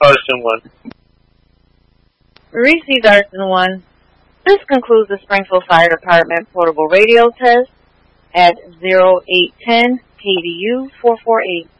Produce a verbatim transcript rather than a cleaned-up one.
Arson one. We received Arson one. This concludes the Springfield Fire Department portable radio test at zero eight ten K D U four four eight.